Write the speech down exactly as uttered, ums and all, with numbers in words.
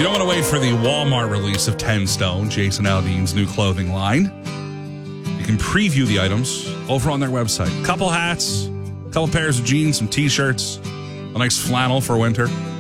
you don't want to wait for the Walmart release of ten stone, Jason Aldean's new clothing line, you can preview the items over on their website. Couple hats, couple pairs of jeans, some t-shirts, a nice flannel for winter.